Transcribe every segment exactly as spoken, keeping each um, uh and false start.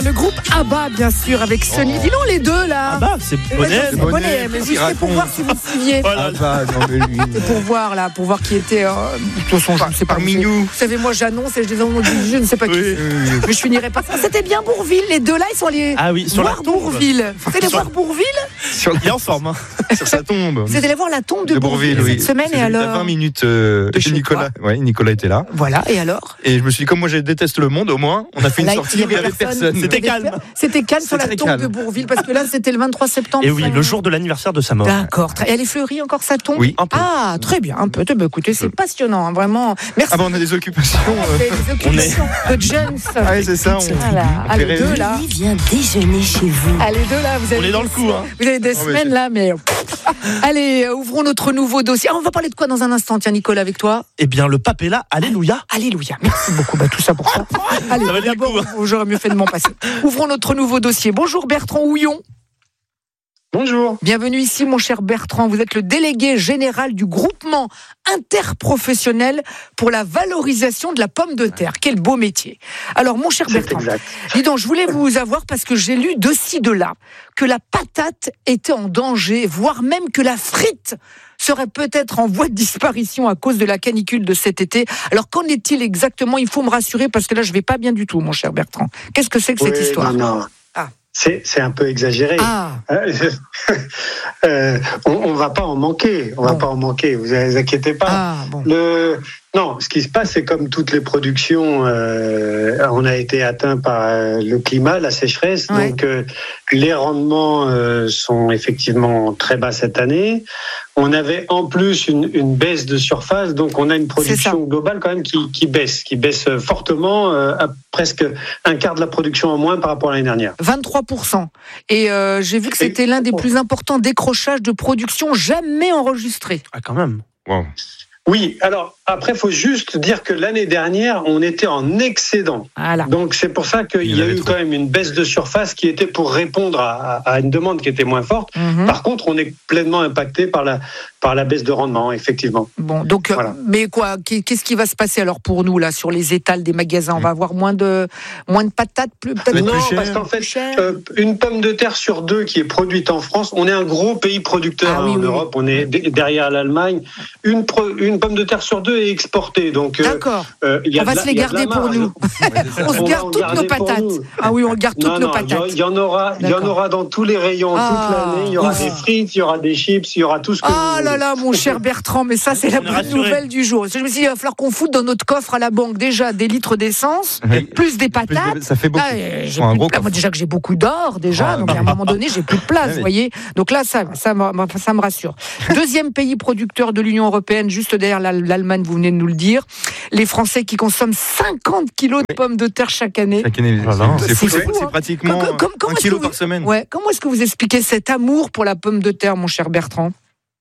Le groupe ABBA, bien sûr, avec Sony. Dis donc les deux, là. ABBA, c'est bonnet. C'est bonnet, mais juste c'est pour voir si vous suiviez. Voilà. Ah bah, non, mais lui. C'est pour voir, là, pour voir qui était. Euh, de toute façon, je ne sais pas. Parmi vous, nous. Vous savez, moi, j'annonce et je dis, je ne sais pas qui. Oui. Mais je finirai pas ça. C'était bien Bourville, les deux là, ils sont allés Ah oui, sur la voir tombe. Bourville. Vous allez Sur- voir Bourville. Sur, Il est en forme. Hein. sur sa tombe. Vous êtes allé voir la tombe de, De Bourville, Bourville oui. cette semaine, C'est et à alors vingt minutes euh, de chez chez Nicolas. Ouais, Nicolas était là. Voilà, et alors Et je me suis dit, comme moi, je déteste le monde, au moins, on a fait une Là, sortie il y où il n'y avait avait personne. personne. C'était Il y avait calme. per- C'était calme sur la C'était tombe calme. de Bourville, parce que là, c'était le vingt-trois septembre. Et oui, ça- le jour de l'anniversaire de sa mort. D'accord. très- Et elle est fleurie encore sa tombe Oui, un peu. Ah, très bien, un peu. Bah, écoutez, c'est passionnant, hein, vraiment. Merci. Ah bah, on a des occupations. On euh. fait des occupations de James. Ah oui, c'est ça. On... Voilà. Ah, les deux là. Lui vient déjeuner chez vous. Ah, les deux là, vous avez On est dans le coup, hein. Vous avez des Oh, mais semaines c'est- là, mais allez, euh, ouvrons notre nouveau dossier. Ah, on va parler de quoi dans un instant, tiens, Nicolas, avec toi. Eh bien, le pape est là. Alléluia. Alléluia. Merci beaucoup. Bah, tout ça pour ça. Allez, Ça va bien d'abord, le coup, j'aurais mieux fait de m'en passer. Ouvrons notre nouveau dossier. Bonjour Bertrand Houillon. Bonjour. Bienvenue ici, mon cher Bertrand. Vous êtes le délégué général du groupement interprofessionnel pour la valorisation de la pomme de terre. Quel beau métier. Alors, mon cher C'est Bertrand, exact. dis donc, je voulais vous avoir parce que j'ai lu de ci, de là, que la patate était en danger, voire même que la frite serait peut-être en voie de disparition à cause de la canicule de cet été. Alors, qu'en est-il exactement ? Il faut me rassurer parce que là, je vais pas bien du tout, mon cher Bertrand. Qu'est-ce que c'est que cette Oui, histoire ? non, non. Ah. C'est, c'est un peu exagéré. Ah, Euh, on, on va pas en manquer. On va Bon. pas en manquer. Vous vous inquiétez pas. ah, bon. Le... Non, ce qui se passe, c'est comme toutes les productions, euh, on a été atteint par euh, le climat, la sécheresse. Ouais. Donc, euh, les rendements euh, sont effectivement très bas cette année. On avait en plus une, une baisse de surface, donc on a une production globale quand même qui, qui baisse, qui baisse fortement, euh, à presque un quart de la production en moins par rapport à l'année dernière. vingt-trois pour cent. Et euh, j'ai vu que c'était l'un des plus importants décrochages de production jamais enregistrés. Ah, quand même. Wow. Oui, alors après, il faut juste dire que l'année dernière, on était en excédent. Voilà. Donc c'est pour ça qu'il Il y y a avait eu trop. quand même une baisse de surface qui était pour répondre à, à une demande qui était moins forte. Mhm. Par contre, on est pleinement impacté par la, par la baisse de rendement, effectivement. Bon, donc, euh, Voilà. mais quoi, qu'est-ce qui va se passer alors pour nous là sur les étals des magasins ? On va avoir moins de, moins de patates, plus peut-être Mais Non, plus cher. parce qu'en fait, plus cher. euh, une pomme de terre sur deux qui est produite en France, on est un gros pays producteur Ah hein, oui, en oui, Europe, on est d- derrière l'Allemagne. Une, pro- une pomme de terre sur deux est exportée, donc euh, D'accord. euh, il y a On va de la- se les il y a de la garder pour marge. nous. On se On va garde en toutes garder nos pour patates. nous. Ah oui, on garde toutes Non, nos non, il y patates. en- il y en aura, il y en D'accord. aura dans tous les rayons Ah. toute l'année. Il y aura Ouf. des frites, il y aura des chips, il y aura tout ce que Ah vous là voulez. là, mon cher Bertrand, mais ça c'est la On est bonne rassurés. nouvelle du jour. Je me suis dit, il va falloir qu'on foute dans notre coffre à la banque déjà des litres d'essence, Oui. plus des Plus de- patates. Ça fait beaucoup. Ah, euh, j'ai Pour un plus de gros place. Moi, coffre. déjà que j'ai beaucoup d'or déjà, Ah, donc bah. à un moment donné j'ai plus de place, Ah vous oui. voyez. Donc là ça, ça, me- ça me rassure. Deuxième pays producteur de l'Union européenne, juste derrière l'Al- l'Allemagne, vous venez de nous le dire. Les Français qui consomment cinquante kilos de pommes de terre chaque année. Chaque année, Voilà. c'est fou, C'est c'est fou, c'est hein. pratiquement Comme- comme- comment un est-ce kilo que vous- par semaine. Ouais. Comment est-ce que vous expliquez cet amour pour la pomme de terre, mon cher Bertrand ?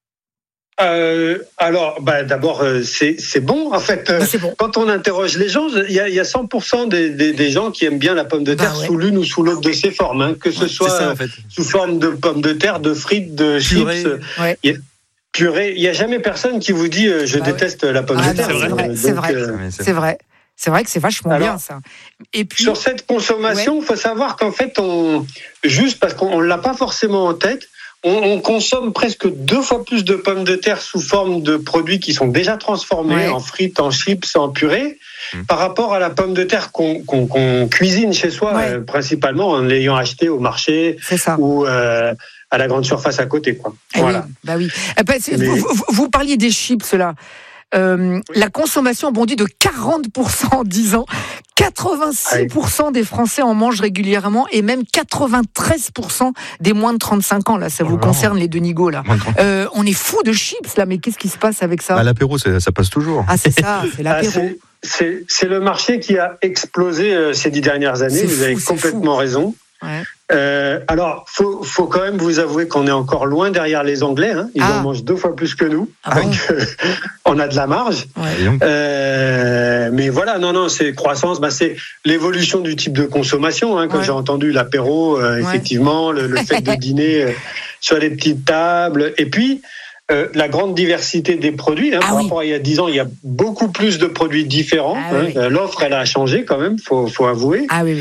Euh, alors, bah, d'abord, euh, c'est c'est bon. En fait, euh, Bah, c'est bon. quand on interroge les gens, il y a, il y a cent pour cent des, des, des gens qui aiment bien la pomme de terre Bah ouais. sous l'une ou sous l'autre de ses formes, hein, que ce C'est soit ça en fait. euh, sous forme de pommes de terre, de frites, de Purée. chips, Ouais. il y a- purée. Il n'y a jamais personne qui vous dit euh, je Bah ouais. déteste la pomme Ah de non, terre. c'est vrai, Euh, c'est donc, vrai. euh, Ouais, c'est- C'est vrai. C'est vrai que c'est vachement Alors, bien ça. Et puis, Sur cette consommation, il faut savoir qu'en fait, on, juste parce qu'on ne l'a pas forcément en tête, on, on consomme presque deux fois plus de pommes de terre sous forme de produits qui sont déjà transformés Ouais. en frites, en chips, en purée, Mmh. par rapport à la pomme de terre qu'on qu'on- qu'on cuisine chez soi, Ouais. euh, principalement en l'ayant acheté au marché c'est ça. ou euh, à la grande surface à côté. Quoi. Eh Voilà. oui, bah oui. Eh ben, c'est- Mais- vous, vous- vous parliez des chips là. Euh, La consommation a bondi de quarante pour cent en dix ans. quatre-vingt-six pour cent des Français en mangent régulièrement et même quatre-vingt-treize pour cent des moins de trente-cinq ans. Là, ça vous Oh là. concerne les deux nigauds là. Moins de trente. Euh, on est fou de chips là, mais qu'est-ce qui se passe avec ça ? À l'apéro, c'est- ça passe toujours. Ah, c'est ça, c'est Ah, l'apéro. c'est- c'est c'est le marché qui a explosé euh, ces dix dernières années. C'est Vous fou, avez c'est complètement raison. Ouais. Euh, alors, faut, faut quand même vous avouer qu'on est encore loin derrière les Anglais. Hein. Ils Ah. en mangent deux fois plus que nous. Ah bon Donc, euh, on a de la marge. Et donc, Euh, mais voilà, non, non, c'est croissance. Bah, c'est l'évolution du type de consommation. Hein, quand Ouais. j'ai entendu l'apéro, euh, Ouais. effectivement, le, le fait de dîner euh, sur les petites tables, et puis. Euh, la grande diversité des produits. Hein, Ah par oui. rapport à il y a dix ans, il y a beaucoup plus de produits différents. Ah hein. oui. Euh, L'offre, elle a changé quand même, faut, faut avouer. Ah oui, oui.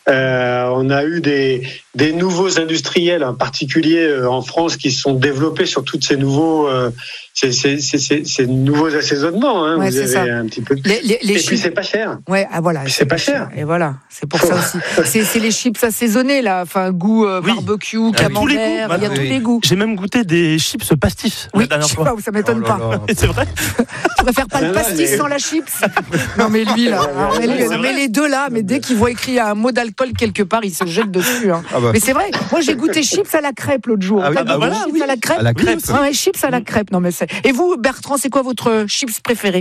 Euh, on a eu des, des nouveaux industriels, en particulier euh, en France, qui se sont développés sur tous ces nouveaux, euh, ces, ces, ces, ces, ces nouveaux assaisonnements. Hein. Ouais, Vous c'est avez ça. un petit peu. Les, les, les Et chips... puis c'est pas cher. Ouais, ah voilà. C'est pas cher. Et voilà, c'est pour ça aussi. C'est, c'est les chips assaisonnés là, enfin goût euh, Oui. barbecue, Ah, camembert, tous les goûts, il y a maintenant, tous oui. les goûts. J'ai même goûté des chips pastis la Oui, je dernière sais fois. pas, ça m'étonne Oh là pas. là. C'est vrai. Tu préfères pas le Non, non, pastis mais- sans la chips? Non mais lui là, alors, mais, lui, c'est mais vrai. les deux là, mais dès qu'il voit écrit un mot d'alcool quelque part, il se jette dessus. Hein. Ah bah. Mais c'est vrai, moi j'ai goûté chips à la crêpe l'autre jour. Ah oui, T'as bah goûté voilà, chips oui. à la crêpe? À la crêpe. Ouais, ouais, chips à la crêpe. Non mais c'est. Et vous, Bertrand, c'est quoi votre chips préféré?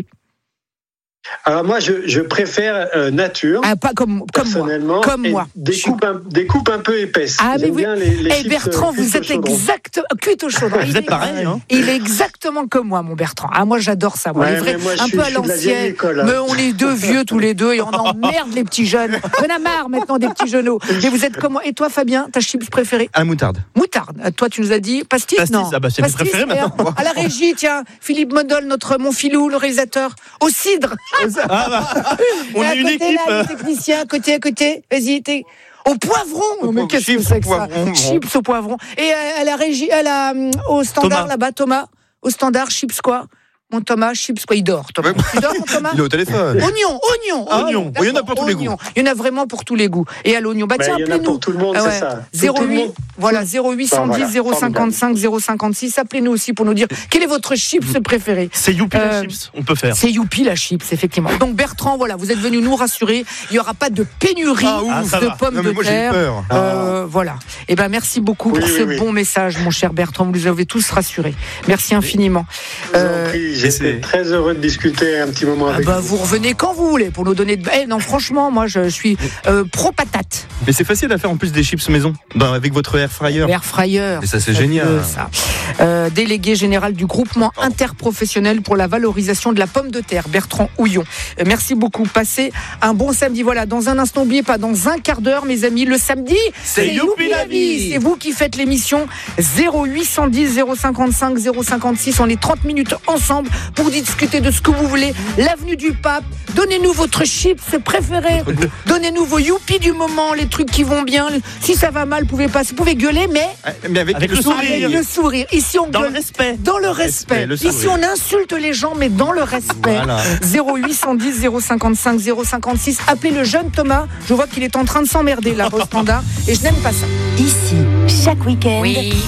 Alors moi, je, je préfère euh, nature. Ah, pas comme comme moi. Personnellement, Comme et moi. Des coupes, un, des coupes un peu épaisses. Ah, mais J'aime oui. bien les, les Eh chips, Bertrand, euh, vous cuites au êtes chaudron. exact cuite au chaudron. Vous Il êtes est- pareil, hein. Il est exactement comme moi, mon Bertrand. Ah, moi, j'adore ça. Moi, Ouais, les vrais, mais moi, je un suis- peu je à suis de la vieille l'ancienne. école, hein. Mais on est deux vieux tous les deux et on emmerde les petits jeunes. On en a marre maintenant des petits jeuneaux. Mais vous êtes comme moi. Et toi, Fabien, ta chips préférée? À la moutarde. Moutarde. Euh, Toi, tu nous as dit pastis, Pastis, non? ah bah, c'est mes Pastis, préférés et maintenant. À la régie, tiens, Philippe Modol, notre mon filou, le réalisateur, au cidre. Ah bah, on Et à est une côté, équipe. Là, les techniciens, à côté, à côté. Vas-y, t'es. Au poivron. Au Mais poivron. qu'est-ce que Chips c'est au que ça? poivron, bon. Chips au poivron. Et à la régie, à la, au standard Thomas. là-bas, Thomas. Au standard, chips quoi? Mon Thomas, chips quoi? Il dort, Thomas. Ouais. Tu dors, mon Thomas? Il est au téléphone. Oignon, oignon, Ah, oignon. oui, il y en a pour tous les Oignon. Il y en a vraiment pour tous les goûts. Et à l'oignon. Bah Bah, tiens, il y en a appelez-nous. pour tout le monde, Ah c'est ouais. ça. Tout- zéro tout le huit, monde. voilà, zéro huit cent dix, Voilà, zéro cinquante-cinq, zéro cinquante-six. Appelez-nous aussi pour nous dire quel est votre chips préféré. C'est youpi Euh, la chips, on peut faire. C'est youpi la chips, effectivement. Donc Bertrand, voilà, vous êtes venu nous rassurer. Il n'y aura pas de pénurie Ah, ouf. Ah, ça de va. pommes Non, mais de moi, j'ai eu terre. peur. Euh, voilà. Et ben merci beaucoup Oui, pour oui, ce oui. bon message, mon cher Bertrand. Vous nous avez tous rassurés. Merci infiniment. Je vous en Euh, prie, c'est- J'étais très heureux de discuter un petit moment ah avec bah, vous. vous revenez quand vous voulez pour nous donner de. Eh non, franchement, moi je suis euh, pro patate. Mais c'est facile à faire en plus des chips maison. Ben, avec votre air fryer. Air fryer. Et ça, c'est Fabuleux, génial. ça. Euh, délégué général du groupement interprofessionnel pour la valorisation de la pomme de terre, Bertrand Houillon. Euh, merci beaucoup. Passez un bon samedi. Voilà, dans un instant, n'oubliez pas, dans un quart d'heure, mes amis, le samedi, C'est Youpi la vie. C'est vous qui faites l'émission. zéro huit cent dix, zéro cinquante-cinq, zéro cinquante-six. On est trente minutes ensemble pour discuter de ce que vous voulez. L'avenue du Pape. Donnez-nous votre chips préféré. Donnez-nous vos youpi du moment, les trucs qui vont bien. Si ça va mal, vous pouvez pas, vous pouvez gueuler, mais Mais avec, Avec le le sourire. avec le sourire. Ici, on Dans le gueule respect. dans le respect. le Ici, sourire. on insulte les gens, mais dans le respect. Voilà. zéro huit cent dix, zéro cinquante-cinq, zéro cinquante-six. Appelez le jeune Thomas. Je vois qu'il est en train de s'emmerder là au standard. Et je n'aime pas ça. Ici, chaque week-end,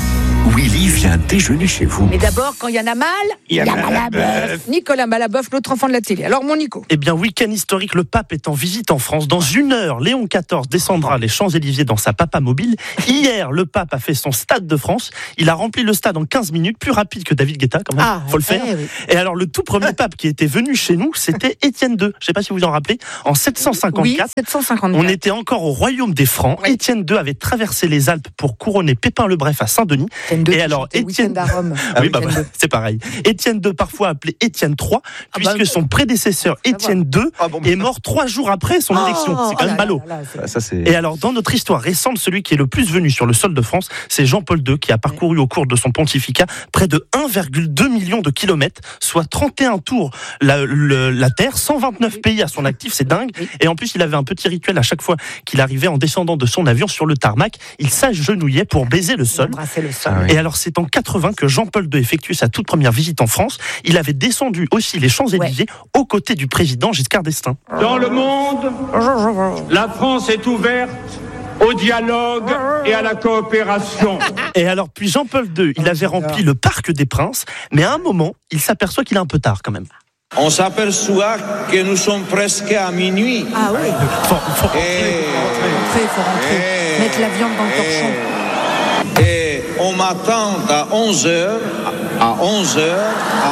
Willy vient déjeuner chez vous. Mais d'abord, quand il y en a mal, il y a Malaboeuf. Nicolas Malaboeuf, l'autre enfant de la télé. Alors, mon Nico. Eh bien, week-end historique, le pape est en visite en France. Dans une heure, Léon quatorze descendra les Champs-Élysées dans sa papa mobile. Hier, le pape a fait son Stade de France. Il a rempli le stade en quinze minutes, plus rapide que David Guetta, quand même. Ah, faut le faire. eh oui. Et alors, le tout premier pape qui était venu chez nous, c'était Étienne deux. Je ne sais pas si vous vous en rappelez. En sept cent Oui, cinquante-quatre. sept cent cinquante-quatre. On était encore au royaume des Francs. Oui. Étienne deux avait traversé les Alpes pour couronner Pépin le Bref à Saint-Denis. Étienne deux, Et qui alors, chantait Étienne- Week-end à Rome. Ah oui, bah, Étienne bah, deux. c'est pareil. Étienne deux, parfois appelé Étienne trois, Ah bah, puisque son prédécesseur ça va. Étienne deux Ah bon, est mort trois jours après son Oh, élection. C'est quand oh même là ballot. là là, c'est- Ah, ça, c'est. Et alors, dans notre histoire récente, celui qui est le plus venu sur le sol de France, c'est Jean-Paul deux, qui a parcouru au cours de son pontificat près de un virgule deux million de kilomètres, soit trente et un tours la, le- la Terre, cent vingt-neuf pays à son actif, c'est dingue. Oui. Et en plus, il avait un petit rituel à chaque fois qu'il arrivait en descendant de son avion sur le tarmac. Il s'agenouillait pour baiser le sol. Embrasser le sol. Ah oui. Et alors, c'est en quatre-vingts que Jean-Paul deux effectue sa toute première visite en France. Il avait descendu aussi les Champs-Élysées aux côtés du président Giscard d'Estaing. Dans le monde, la France est ouverte au dialogue et à la coopération. Et alors, puis Jean-Paul deux, il avait rempli le Parc des Princes, mais à un moment, il s'aperçoit qu'il est un peu tard quand même. On s'aperçoit que nous sommes presque à minuit. Ah oui, Faut- faut- Et, il faut rentrer. Eh. Mettre la viande dans le torchon. et on m'attend à onze heures, à onze heures, à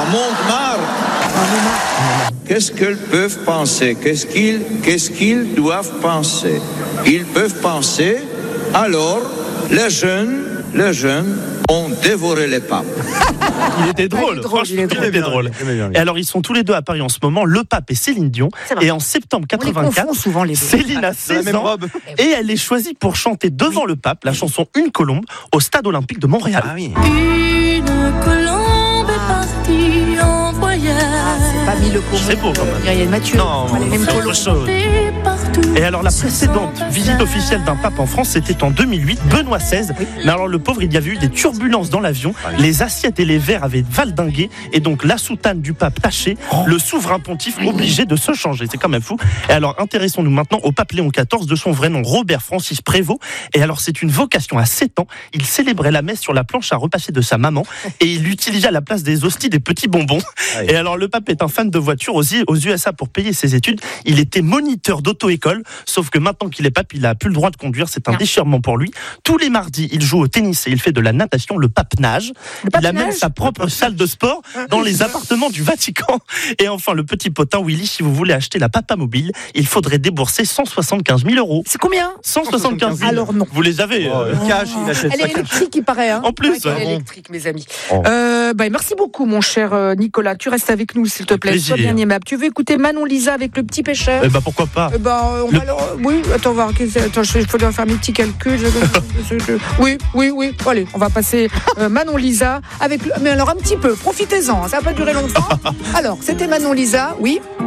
Montmartre. Qu'est-ce qu'ils peuvent penser? Qu'est-ce qu'ils, qu'est-ce qu'ils doivent penser? Ils peuvent penser, alors, les jeunes, les jeunes ont dévoré les papes. Il était drôle, il est drôle, il est franchement, drôle. il était drôle. J'aimais bien, lui. Et alors, ils sont tous les deux à Paris en ce moment, le pape et Céline Dion. C'est vrai. Et en septembre On les confond quatre-vingt-quatre, souvent les deux. Céline a Dans la seize même ans robe. et elle est choisie pour chanter devant le pape la chanson Une colombe au stade olympique de Montréal. Ah oui. Une colombe est partie en voyage. C'est pas mis le C'est beau, quand même. Gabriel Mathieu. Non, les mêmes c'est colombes. autre chose. C'est parti partout. Et alors la précédente visite officielle d'un pape en France, c'était en deux mille huit, Benoît seize. Mais alors le pauvre, il y avait eu des turbulences dans l'avion, les assiettes et les verres avaient valdingué, et donc la soutane du pape tachée, le souverain pontife obligé de se changer. C'est quand même fou. Et alors intéressons-nous maintenant au pape Léon quatorze, de son vrai nom Robert Francis Prévost. Et alors c'est une vocation à sept ans, il célébrait la messe sur la planche à repasser de sa maman, et il utilisait à la place des hosties des petits bonbons. Et alors le pape est un fan de voitures aussi, aux U S A pour payer ses études. Il était moniteur d'auto-école, sauf que maintenant qu'il est pape, il n'a plus le droit de conduire, c'est un non. déchirement pour lui. Tous les mardis, il joue au tennis et il fait de la natation, le pape nage. Le pape il a nage. Même sa propre salle de sport dans les appartements du Vatican. Et enfin, le petit potin Willy, si vous voulez acheter la Papa Mobile, il faudrait débourser cent soixante-quinze mille euros. C'est combien ? cent soixante-quinze mille. Alors non. Vous les avez oh, euh, cash, il achète Elle ça est électrique, il paraît. Hein. En plus, ouais, ouais, elle est bon. électrique, mes amis. Oh. Euh, bah, merci beaucoup, mon cher Nicolas. Tu restes avec nous, s'il te plaît. Plaisir. Sois bien aimable. Tu veux écouter Manon Lisa avec le petit pêcheur ? Eh ben pourquoi pas. Eh ben, on le... va alors... Oui, attends, voir. Attends, il faut faire mes petits calculs. Oui, oui, oui. Allez, on va passer euh, Manon Lisa avec. Mais alors un petit peu. Profitez-en. Ça va pas durer longtemps. Alors, c'était Manon Lisa. Oui.